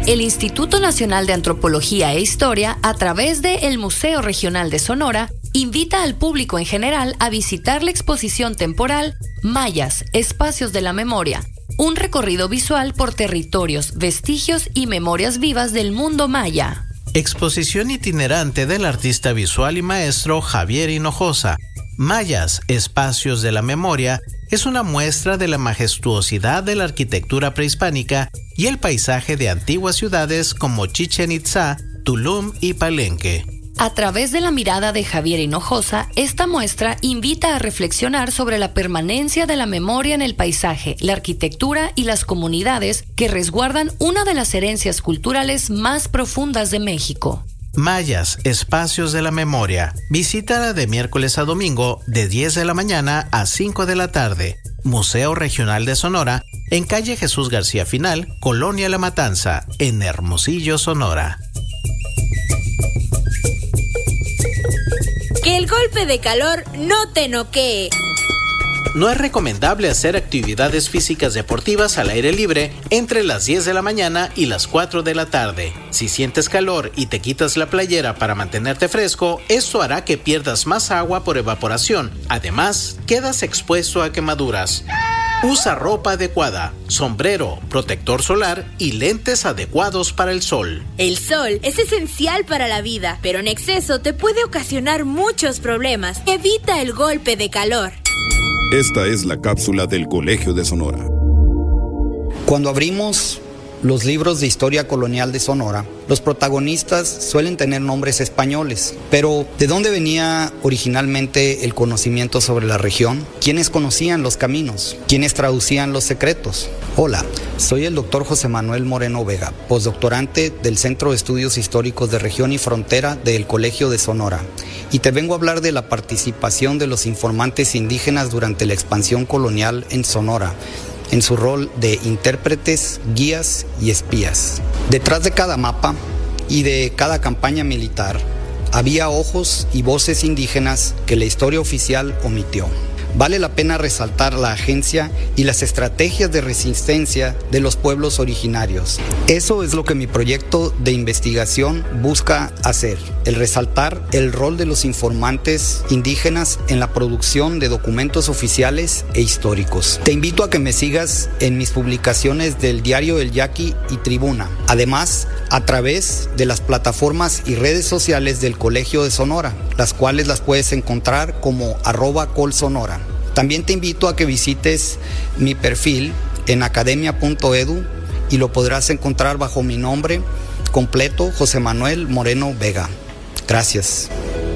El Instituto Nacional de Antropología e Historia, a través de el Museo Regional de Sonora, invita al público en general a visitar la exposición temporal Mayas, Espacios de la Memoria, un recorrido visual por territorios, vestigios y memorias vivas del mundo maya. Exposición itinerante del artista visual y maestro Javier Hinojosa. Mayas, Espacios de la Memoria, es una muestra de la majestuosidad de la arquitectura prehispánica y el paisaje de antiguas ciudades como Chichén Itzá, Tulum y Palenque. A través de la mirada de Javier Hinojosa, esta muestra invita a reflexionar sobre la permanencia de la memoria en el paisaje, la arquitectura y las comunidades que resguardan una de las herencias culturales más profundas de México. Mayas, Espacios de la Memoria. Visítala de miércoles a domingo de 10 de la mañana a 5 de la tarde. Museo Regional de Sonora, en calle Jesús García Final, Colonia La Matanza, en Hermosillo, Sonora. Que el golpe de calor no te noquee. No es recomendable hacer actividades físicas deportivas al aire libre entre las 10 de la mañana y las 4 de la tarde. Si sientes calor y te quitas la playera para mantenerte fresco, esto hará que pierdas más agua por evaporación. Además, quedas expuesto a quemaduras. Usa ropa adecuada, sombrero, protector solar y lentes adecuados para el sol. El sol es esencial para la vida, pero en exceso te puede ocasionar muchos problemas. Evita el golpe de calor. Esta es la cápsula del Colegio de Sonora. Cuando abrimos los libros de historia colonial de Sonora, los protagonistas suelen tener nombres españoles. Pero, ¿de dónde venía originalmente el conocimiento sobre la región? ¿Quiénes conocían los caminos? ¿Quiénes traducían los secretos? Hola, soy el doctor José Manuel Moreno Vega, postdoctorante del Centro de Estudios Históricos de Región y Frontera del Colegio de Sonora, y te vengo a hablar de la participación de los informantes indígenas durante la expansión colonial en Sonora, en su rol de intérpretes, guías y espías. Detrás de cada mapa y de cada campaña militar había ojos y voces indígenas que la historia oficial omitió. Vale la pena resaltar la agencia y las estrategias de resistencia de los pueblos originarios. Eso es lo que mi proyecto de investigación busca hacer, el resaltar el rol de los informantes indígenas en la producción de documentos oficiales e históricos. Te invito a que me sigas en mis publicaciones del Diario El Yaqui y Tribuna. Además, a través de las plataformas y redes sociales del Colegio de Sonora, las cuales las puedes encontrar como @colsonora. También te invito a que visites mi perfil en academia.edu y lo podrás encontrar bajo mi nombre completo, José Manuel Moreno Vega. Gracias.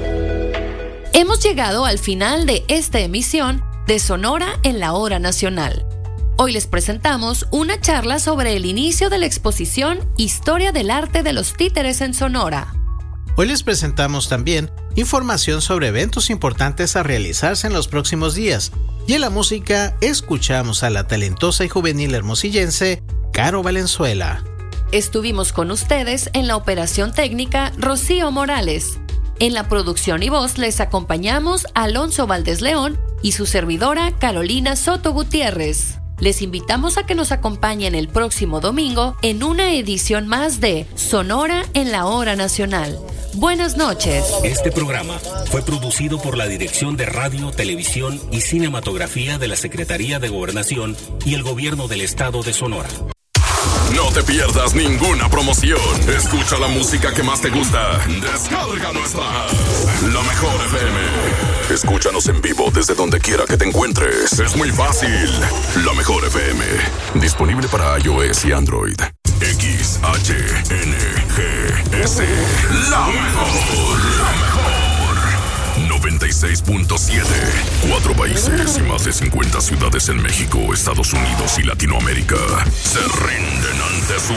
Hemos llegado al final de esta emisión de Sonora en la Hora Nacional. Hoy les presentamos una charla sobre el inicio de la exposición Historia del Arte de los Títeres en Sonora. Hoy les presentamos también información sobre eventos importantes a realizarse en los próximos días. Y en la música escuchamos a la talentosa y juvenil hermosillense Caro Valenzuela. Estuvimos con ustedes en la operación técnica Rocío Morales. En la producción y voz les acompañamos Alonso Valdés León y su servidora Carolina Soto Gutiérrez. Les invitamos a que nos acompañen el próximo domingo en una edición más de Sonora en la Hora Nacional. Buenas noches. Este programa fue producido por la Dirección de Radio, Televisión y Cinematografía de la Secretaría de Gobernación y el Gobierno del Estado de Sonora. No te pierdas ninguna promoción. Escucha la música que más te gusta. Descarga nuestra app, La Mejor FM. Escúchanos en vivo desde donde quiera que te encuentres. Es muy fácil. La Mejor FM. Disponible para iOS y Android. XHNGS. La Mejor. 96.7. 4 países y más de 50 ciudades en México, Estados Unidos y Latinoamérica se rinden ante su